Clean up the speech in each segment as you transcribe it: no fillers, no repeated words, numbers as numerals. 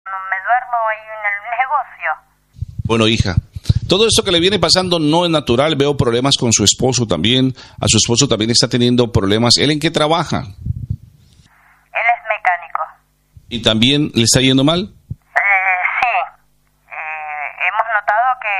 Me duermo ahí en el negocio. Bueno, hija, todo esto que le viene pasando no es natural. Veo problemas con su esposo también. A su esposo también está teniendo problemas. ¿Él en qué trabaja? Él es mecánico. ¿Y también le está yendo mal? Sí. Hemos notado que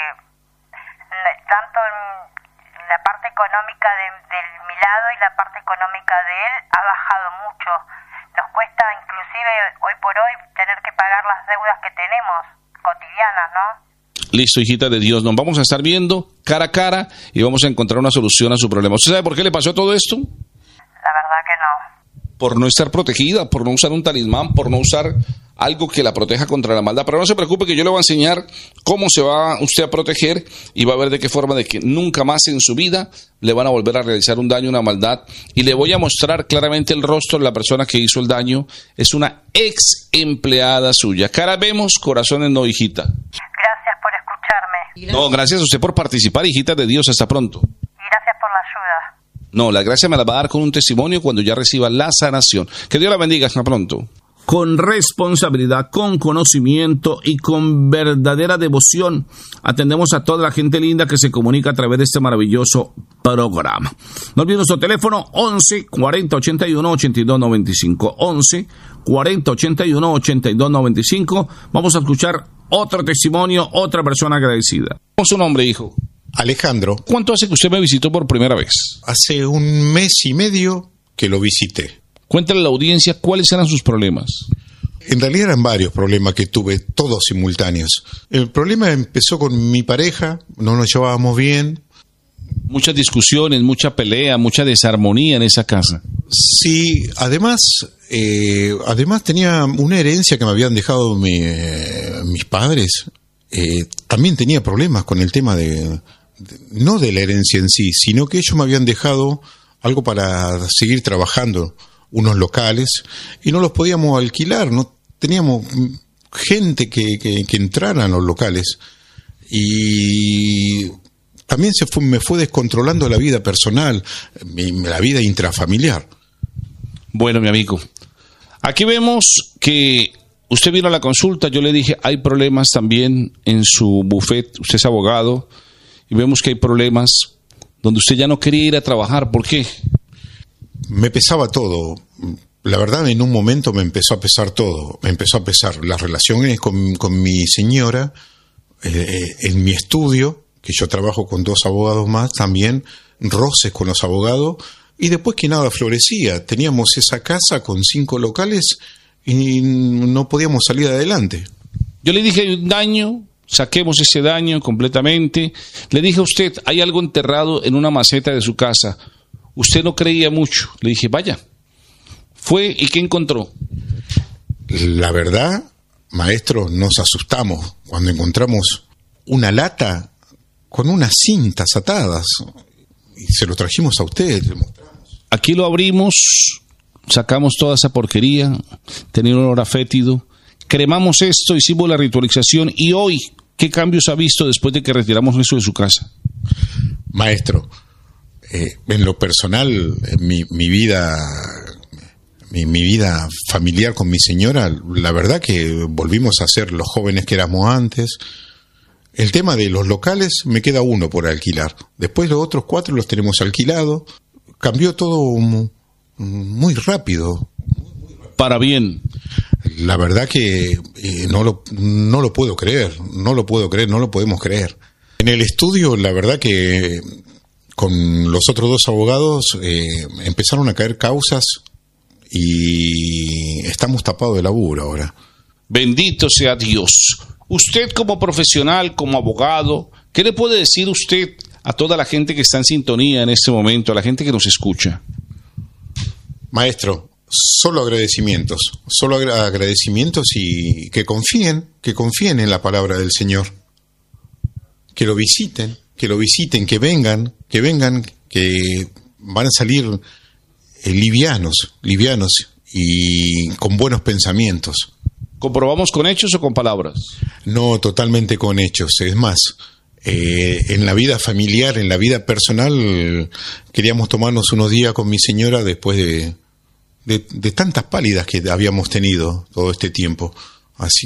tanto en la parte económica de mi lado y la parte económica de él ha bajado mucho. Nos cuesta inclusive hoy por hoy tener que pagar las deudas que tenemos cotidianas, ¿no? Listo, hijita de Dios, nos vamos a estar viendo cara a cara y vamos a encontrar una solución a su problema. ¿Usted sabe por qué le pasó todo esto? La verdad que no. Por no estar protegida, por no usar un talismán, por no usar algo que la proteja contra la maldad. Pero no se preocupe, que yo le voy a enseñar cómo se va usted a proteger y va a ver de qué forma, de que nunca más en su vida le van a volver a realizar un daño, una maldad. Y le voy a mostrar claramente el rostro de la persona que hizo el daño. Es una ex empleada suya. Cara vemos, corazones no, hijita. Gracias por escucharme. No, gracias a usted por participar, hijita de Dios. Hasta pronto. Y gracias por la ayuda. No, la gracia me la va a dar con un testimonio cuando ya reciba la sanación. Que Dios la bendiga. Hasta pronto. Con responsabilidad, con conocimiento y con verdadera devoción, atendemos a toda la gente linda que se comunica a través de este maravilloso programa. No olviden nuestro teléfono 11 40 81 82 95. 11 40 81 82 95. Vamos a escuchar otro testimonio, otra persona agradecida. ¿Cómo es su nombre, hijo? Alejandro. ¿Cuánto hace que usted me visitó por primera vez? Hace 1 mes y medio que lo visité. Cuéntale a la audiencia cuáles eran sus problemas. En realidad eran varios problemas que tuve, todos simultáneos. El problema empezó con mi pareja, no nos llevábamos bien. Muchas discusiones, mucha pelea, mucha desarmonía en esa casa. Sí, además tenía una herencia que me habían dejado mis padres. También tenía problemas con el tema no de la herencia en sí, sino que ellos me habían dejado algo para seguir trabajando, unos locales, y no los podíamos alquilar, no teníamos gente que entrara a los locales, y también me fue descontrolando la vida personal, la vida intrafamiliar. Bueno, mi amigo, aquí vemos que usted vino a la consulta. Yo le dije, hay problemas también en su buffet, usted es abogado, y vemos que hay problemas donde usted ya no quería ir a trabajar. ¿Por qué? Me pesaba todo. La verdad, en un momento me empezó a pesar todo. Me empezó a pesar las relaciones con mi señora, en mi estudio, que yo trabajo con 2 abogados más, también roces con los abogados, y después que nada florecía. Teníamos esa casa con 5 locales y no podíamos salir adelante. Yo le dije, hay un daño, saquemos ese daño completamente. Le dije a usted, hay algo enterrado en una maceta de su casa. Usted no creía mucho. Le dije, vaya. Fue, ¿y qué encontró? La verdad, maestro, nos asustamos cuando encontramos una lata con unas cintas atadas. Y se lo trajimos a usted. Aquí lo abrimos, sacamos toda esa porquería, tenía un olor fétido, cremamos esto, hicimos la ritualización, y hoy, ¿qué cambios ha visto después de que retiramos eso de su casa? Maestro, en lo personal, mi vida familiar con mi señora, la verdad que volvimos a ser los jóvenes que éramos antes. El tema de los locales, me queda 1 por alquilar. Después los otros 4 los tenemos alquilados. Cambió todo muy rápido. Para bien. La verdad que no lo puedo creer, no lo podemos creer. En el estudio, la verdad que con los otros 2 abogados empezaron a caer causas y estamos tapados de laburo ahora. Bendito sea Dios. Usted como profesional, como abogado, ¿qué le puede decir usted a toda la gente que está en sintonía en este momento, a la gente que nos escucha? Maestro, solo agradecimientos y que confíen en la palabra del Señor. Que lo visiten, que vengan, que van a salir livianos y con buenos pensamientos. ¿Comprobamos con hechos o con palabras? No, totalmente con hechos. Es más, en la vida familiar, en la vida personal, queríamos tomarnos unos días con mi señora después de tantas pálidas que habíamos tenido todo este tiempo. Así